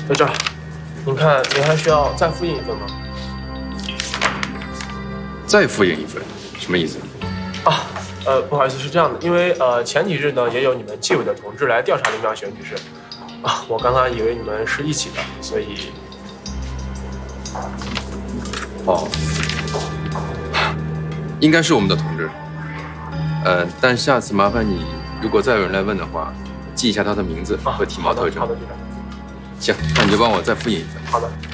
在这儿，您看您还需要再复印一份吗？ 再复印一份，什么意思？ 啊，不好意思，是这样的，因为前几日呢也有你们纪委的同志来调查林妙雪女士，啊，我刚刚以为你们是一起的，所以。 哦，应该是我们的同志。但下次麻烦你，如果再有人来问的话，记一下他的名字和体貌特征。 好的，局长。 行，那你就帮我再复印一份。 好的。